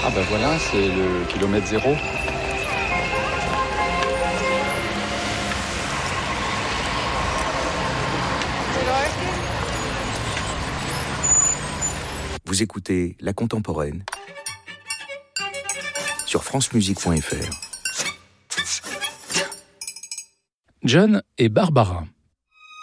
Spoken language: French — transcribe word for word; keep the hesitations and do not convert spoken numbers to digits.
Ah ben voilà, c'est le kilomètre zéro. Vous écoutez La Contemporaine sur francemusique point f r. John et Barbara.